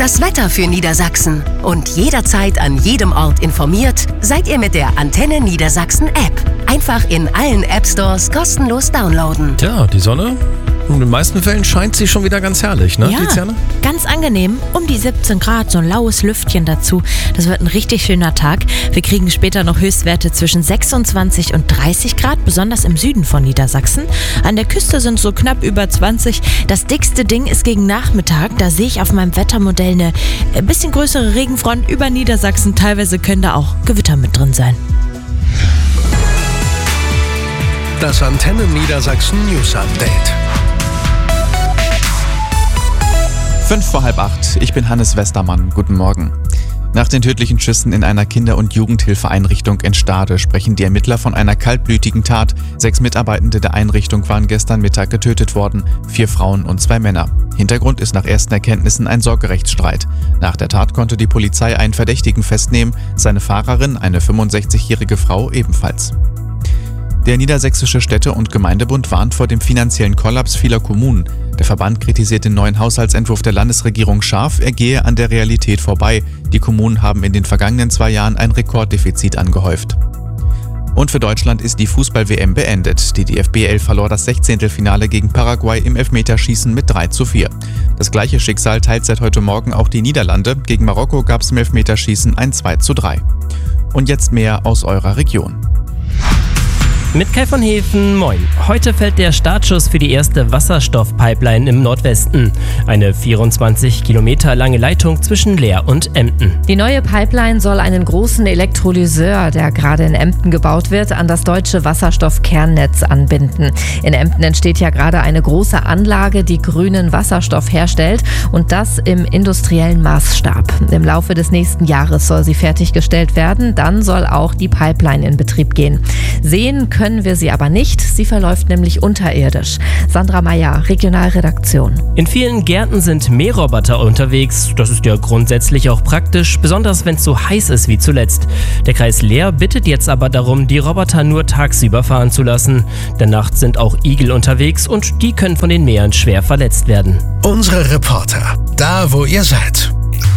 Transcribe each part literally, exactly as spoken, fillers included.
Das Wetter für Niedersachsen. Und jederzeit an jedem Ort informiert seid ihr mit der Antenne Niedersachsen App. Einfach in allen App Stores kostenlos downloaden. Tja, die Sonne, in den meisten Fällen scheint sie schon wieder ganz herrlich, ne, Ja, Tiziana? ganz angenehm. Um die siebzehn Grad, so ein laues Lüftchen dazu. Das wird ein richtig schöner Tag. Wir kriegen später noch Höchstwerte zwischen sechsundzwanzig und dreißig Grad, besonders im Süden von Niedersachsen. An der Küste sind so knapp über zwanzig. Das dickste Ding ist gegen Nachmittag. Da sehe ich auf meinem Wettermodell eine ein bisschen größere Regenfront über Niedersachsen. Teilweise können da auch Gewitter mit drin sein. Das Antenne Niedersachsen News Update. Fünf vor halb acht. Ich bin Hannes Westermann. Guten Morgen. Nach den tödlichen Schüssen in einer Kinder- und Jugendhilfeeinrichtung in Stade sprechen die Ermittler von einer kaltblütigen Tat. Sechs Mitarbeitende der Einrichtung waren gestern Mittag getötet worden. Vier Frauen und zwei Männer. Hintergrund ist nach ersten Erkenntnissen ein Sorgerechtsstreit. Nach der Tat konnte die Polizei einen Verdächtigen festnehmen. Seine Fahrerin, eine fünfundsechzigjährige Frau, ebenfalls. Der Niedersächsische Städte- und Gemeindebund warnt vor dem finanziellen Kollaps vieler Kommunen. Der Verband kritisiert den neuen Haushaltsentwurf der Landesregierung scharf, er gehe an der Realität vorbei. Die Kommunen haben in den vergangenen zwei Jahren ein Rekorddefizit angehäuft. Und für Deutschland ist die Fußball-W M beendet. Die D F B elf verlor das Sechzehntelfinale gegen Paraguay im Elfmeterschießen mit drei zu vier. Das gleiche Schicksal teilt seit heute Morgen auch die Niederlande. Gegen Marokko gab es im Elfmeterschießen ein zwei zu drei. Und jetzt mehr aus eurer Region. Mit Kai von Hefen, moin. Heute fällt der Startschuss für die erste Wasserstoffpipeline im Nordwesten. Eine vierundzwanzig Kilometer lange Leitung zwischen Leer und Emden. Die neue Pipeline soll einen großen Elektrolyseur, der gerade in Emden gebaut wird, an das deutsche Wasserstoffkernnetz anbinden. In Emden entsteht ja gerade eine große Anlage, die grünen Wasserstoff herstellt, und das im industriellen Maßstab. Im Laufe des nächsten Jahres soll sie fertiggestellt werden, dann soll auch die Pipeline in Betrieb gehen. Sehen können können wir sie aber nicht. Sie verläuft nämlich unterirdisch. Sandra Meyer, Regionalredaktion. In vielen Gärten sind Mähroboter unterwegs. Das ist ja grundsätzlich auch praktisch, besonders wenn es so heiß ist wie zuletzt. Der Kreis Leer bittet jetzt aber darum, die Roboter nur tagsüber fahren zu lassen. Denn nachts sind auch Igel unterwegs und die können von den Mähern schwer verletzt werden. Unsere Reporter, da wo ihr seid.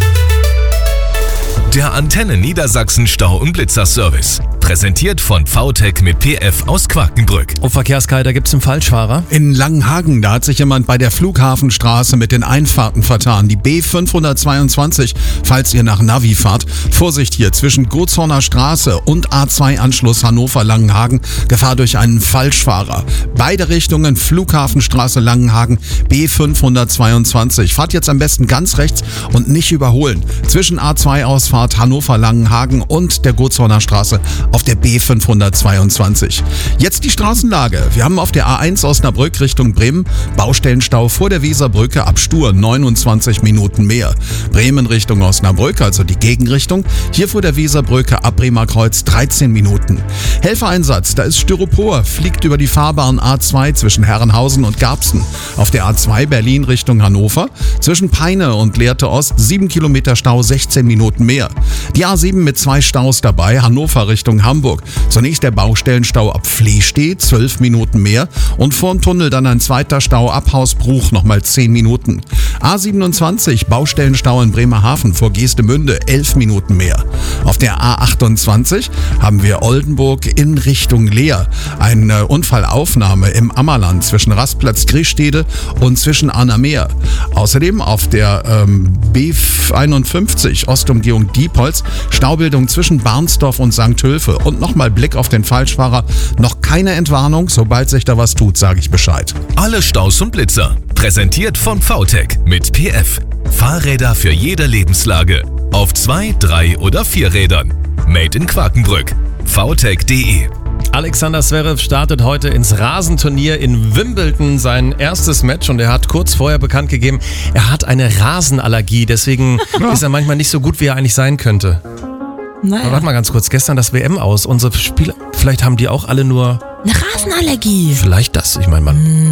Der Antenne Niedersachsen Stau- und Blitzerservice. Präsentiert von V T E C mit P F aus Quakenbrück. Oh, Verkehrskei, da gibt's einen Falschfahrer. In Langenhagen, da hat sich jemand bei der Flughafenstraße mit den Einfahrten vertan. Die B fünfhundertzweiundzwanzig, falls ihr nach Navi fahrt. Vorsicht hier, zwischen Gotshorner Straße und A zwei Anschluss Hannover-Langenhagen. Gefahr durch einen Falschfahrer. Beide Richtungen, Flughafenstraße Langenhagen, B fünfhundertzweiundzwanzig. Fahrt jetzt am besten ganz rechts und nicht überholen. Zwischen A zwei Ausfahrt Hannover-Langenhagen und der Gotshorner Straße auf der B fünfhundertzweiundzwanzig. Jetzt die Straßenlage. Wir haben auf der A eins Osnabrück Richtung Bremen Baustellenstau vor der Weserbrücke ab Stur neunundzwanzig Minuten mehr. Bremen Richtung Osnabrück, also die Gegenrichtung, hier vor der Weserbrücke ab Bremer Kreuz dreizehn Minuten. Helfereinsatz, da ist Styropor, fliegt über die Fahrbahn A zwei zwischen Herrenhausen und Garbsen. Auf der A zwei Berlin Richtung Hannover, zwischen Peine und Lehrte Ost sieben Kilometer Stau, sechzehn Minuten mehr. Die A sieben mit zwei Staus dabei, Hannover Richtung Hamburg. Zunächst der Baustellenstau ab Flehstedt, zwölf Minuten mehr, und vorm Tunnel dann ein zweiter Stau ab Hausbruch, nochmal zehn Minuten. A siebenundzwanzig, Baustellenstau in Bremerhaven vor Geestemünde, elf Minuten mehr. Auf der A achtundzwanzig haben wir Oldenburg in Richtung Leer. Eine Unfallaufnahme im Ammerland zwischen Rastplatz Griesstede und zwischen Annameer. Außerdem auf der ähm, B einundfünfzig Ostumgehung Diepholz, Staubildung zwischen Barnsdorf und Sankt Hülfe. Und nochmal Blick auf den Falschfahrer. Noch keine Entwarnung, sobald sich da was tut, sage ich Bescheid. Alle Staus und Blitzer. Präsentiert von V T E C mit P F. Fahrräder für jede Lebenslage. Auf zwei, drei oder vier Rädern. Made in Quakenbrück. V T E C punkt de. Alexander Zverev startet heute ins Rasenturnier in Wimbledon sein erstes Match und er hat kurz vorher bekannt gegeben, er hat eine Rasenallergie, deswegen ist er manchmal nicht so gut, wie er eigentlich sein könnte. Naja. Aber warte mal ganz kurz, gestern das W M aus, unsere Spieler, vielleicht haben die auch alle nur... Eine Rasenallergie. Vielleicht das, ich meine, man...